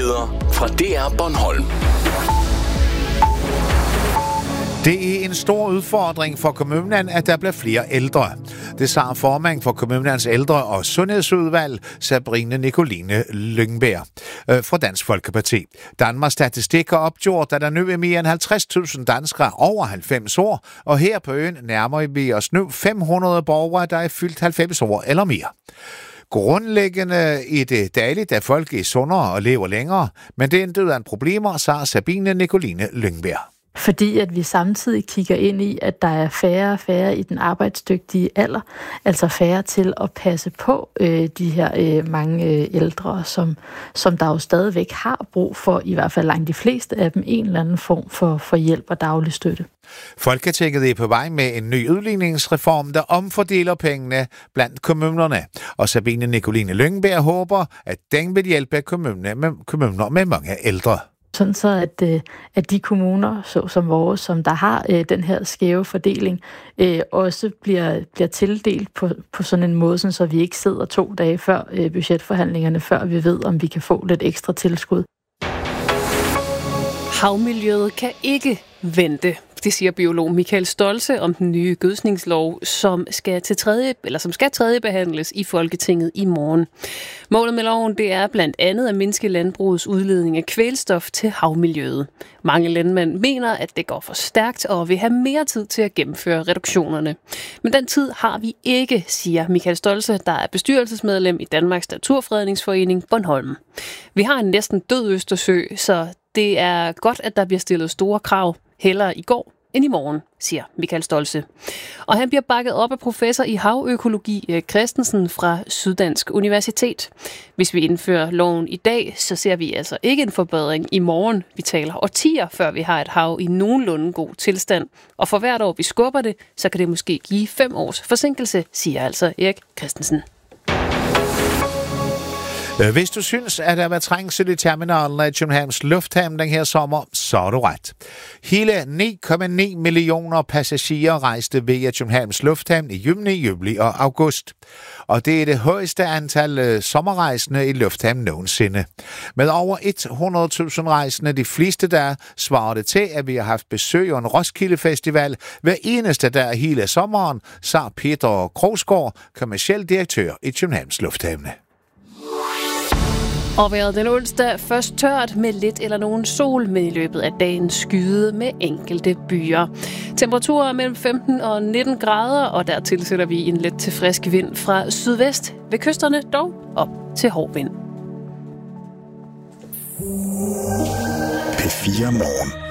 Nyheder fra DR Bornholm. Det er en stor udfordring for kommunen, at der bliver flere ældre. Det sagde formand for kommunens ældre- og sundhedsudvalg, Sabrine Nicoline Lyngberg fra Dansk Folkeparti. Danmarks Statistik har opgjort, at der nu er mere end 50.000 danskere over 90 år, og her på øen nærmer vi os nu 500 borgere, der er fyldt 90 år eller mere. Grundlæggende i det dagligt, at folk er sundere og lever længere, men det er en død af problemer, sagde Sabine Nicoline Lyngberg. Fordi at vi samtidig kigger ind i, at der er færre og færre i den arbejdsdygtige alder, altså færre til at passe på de her mange ældre, som der jo stadigvæk har brug for, i hvert fald langt de fleste af dem, en eller anden form for hjælp og daglig støtte. Folketinget er på vej med en ny udligningsreform, der omfordeler pengene blandt kommunerne, og Sabine Nicoline Lyngberg håber, at den vil hjælpe kommuner med mange ældre. Sådan så, at de kommuner, så som vores, som der har den her skæve fordeling, også bliver tildelt på sådan en måde, så vi ikke sidder 2 dage før budgetforhandlingerne, før vi ved, om vi kan få lidt ekstra tilskud. Havmiljøet kan ikke vente. Det siger biolog Michael Stolze om den nye gødskningslov, som skal tredjebehandles i Folketinget i morgen. Målet med loven det er blandt andet at mindske landbrugets udledning af kvælstof til havmiljøet. Mange landmænd mener, at det går for stærkt og vil have mere tid til at gennemføre reduktionerne. Men den tid har vi ikke, siger Michael Stolze, der er bestyrelsesmedlem i Danmarks Naturfredningsforening Bornholm. Vi har en næsten død Østersø, så det er godt, at der bliver stillet store krav. Hellere i går end i morgen, siger Michael Stolze. Og han bliver bakket op af professor i havøkologi Erik Christensen fra Syddansk Universitet. Hvis vi indfører loven i dag, så ser vi altså ikke en forbedring i morgen. Vi taler årtier, før vi har et hav i nogenlunde god tilstand. Og for hvert år vi skubber det, så kan det måske give 5 års forsinkelse, siger altså Erik Christensen. Hvis du synes, at der var trængsel i terminalen af Københavns Lufthavn den her sommer, så er du ret. Hele 9,9 millioner passagerer rejste via Københavns Lufthavn i juni, juli og august. Og det er det højeste antal sommerrejsende i lufthavnen nogensinde. Med over 100.000 rejsende de fleste dage svarer det til, at vi har haft besøg af en Roskilde Festival hver eneste dag hele sommeren, sagde Peter Krogsgaard, kommerciel direktør i Københavns Lufthavne. Og vejret den onsdag først tørt med lidt eller nogen sol, men i løbet af dagen skyde med enkelte byer. Temperaturer mellem 15 og 19 grader, og der tilsætter vi en let til frisk vind fra sydvest. Ved kysterne dog op til hård vind. P4 Morgen.